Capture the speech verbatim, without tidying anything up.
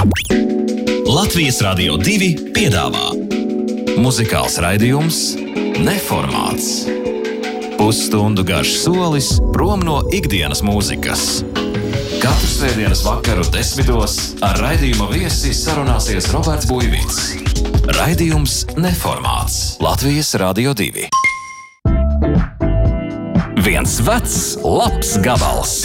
Latvijas Radio divi piedāvā muzikāls raidījums Neformāts. Pusstundu garš solis prom no ikdienas mūzikas. Katru svētdienas vakaru desmitos ar raidījuma viesi sarunāsies Roberts Buivits. Raidījums Neformāts. Latvijas Radio divi. Viens vecs, labs gabals.